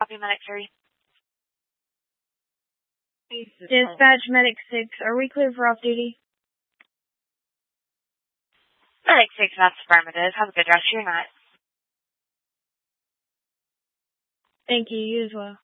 Copy, Medic 3. Dispatch, Medic 6. Are we clear for off-duty? Medic 6, that's affirmative. Have a good rest of your night. Thank you. You as well.